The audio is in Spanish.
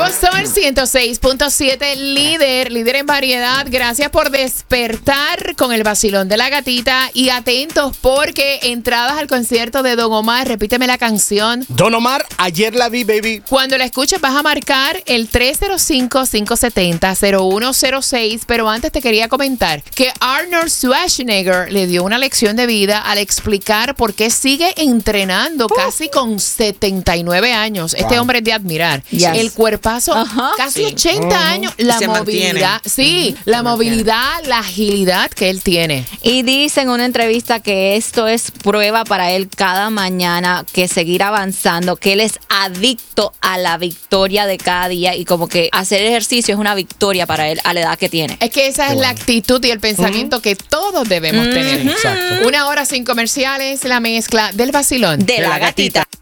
Nuevo Sol 106.7, líder en variedad. Gracias por despertar con el vacilón de la gatita. Y atentos porque entradas al concierto de Don Omar. Repíteme la canción. Don Omar, ayer la vi, baby. Cuando la escuches vas a marcar el 305-570-0106. Pero antes te quería comentar que Arnold Schwarzenegger le dio una lección de vida al explicar por qué sigue entrenando casi con 79 años. Este hombre es de admirar. Yes. El cuerpazo, casi 80 años. La se movilidad, la movilidad, la agilidad que él tiene. Y dice en una entrevista que esto es prueba para él cada mañana, que seguir avanzando, que él es adicto a la victoria de cada día y como que hacer ejercicio es una victoria para él a la edad que tiene. Es que esa es la actitud y el pensamiento que todos debemos tener. Exacto. 1 hora sin comerciales, la mezcla del vacilón De la gatita.